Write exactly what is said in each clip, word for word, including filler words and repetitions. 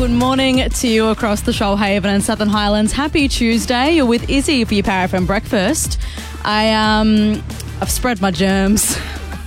Good morning to you across the Shoalhaven and Southern Highlands. Happy Tuesday. You're with Izzy for your Power F M breakfast. I, um, I've spread my germs.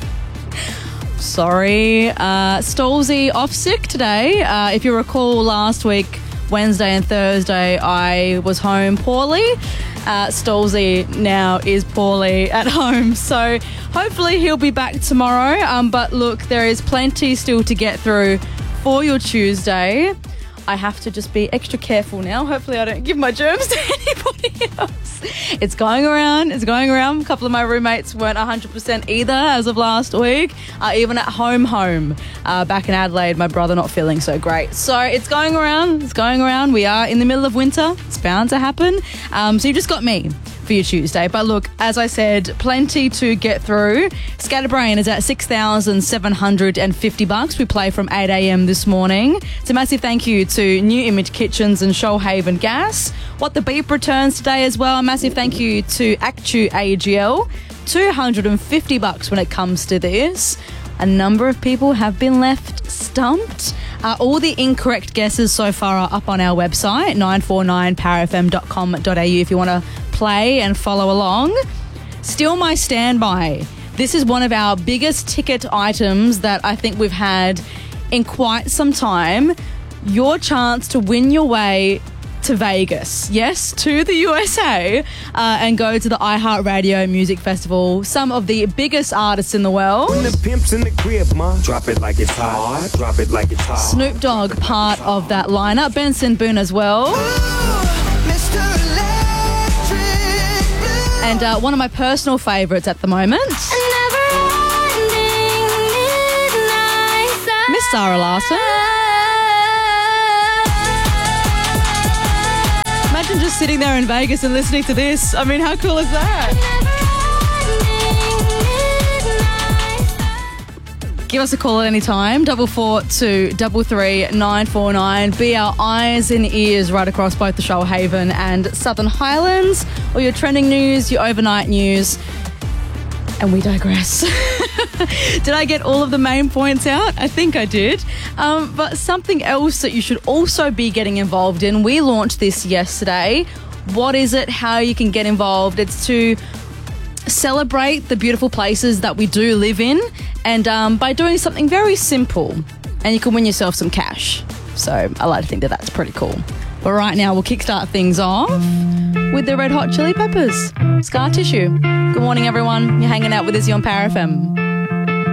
Sorry. Uh, Stolzy off sick today. Uh, if you recall last week, Wednesday and Thursday, I was home poorly. Uh, Stolzy now is poorly at home. So hopefully he'll be back tomorrow. Um, but look, there is plenty still to get through for your Tuesday. I have to just be extra careful now. Hopefully I don't give my germs to anybody else. It's going around. It's going around. A couple of my roommates weren't one hundred percent either as of last week. Uh, even at home, home. Uh, back in Adelaide, my brother not feeling so great. So it's going around. It's going around. We are in the middle of winter. It's bound to happen. Um, so you just got me for your Tuesday. But look, as I said, plenty to get through. Scatterbrain is at six thousand seven hundred fifty bucks. We play from eight a.m. this morning. It's a massive thank you to New Image Kitchens and Shoalhaven Gas. What the Beep returns today as well. A massive thank you to Actu A G L. two hundred fifty bucks when it comes to this. A number of people have been left stumped. Uh, all the incorrect guesses so far are up on our website, nine four nine power f m dot com dot a u if you want to play and follow along. Still my standby. This is one of our biggest ticket items that I think we've had in quite some time. Your chance to win your way to Vegas, yes, to the U S A, uh, and go to the iHeartRadio Music Festival. Some of the biggest artists in the world. When the pimp's in the crib, ma, drop it like it's hot. Drop it like it's hot. Snoop Dogg part of that lineup. Benson Boone as well. And uh, one of my personal favourites at the moment, Miss Sarah Larson. Imagine just sitting there in Vegas and listening to this. I mean, how cool is that? Give us a call at any time, double four two double three nine four nine. Be our eyes and ears right across both the Shoalhaven and Southern Highlands. All your trending news, your overnight news. And we digress. Did I get all of the main points out? I think I did. Um, but something else that you should also be getting involved in. We launched this yesterday. What is it? How you can get involved? It's to celebrate the beautiful places that we do live in, and um, by doing something very simple, and you can win yourself some cash. So I like to think that that's pretty cool. But right now we'll kickstart things off with the Red Hot Chili Peppers, Scar Tissue. Good morning, everyone. You're hanging out with Izzy on Power F M.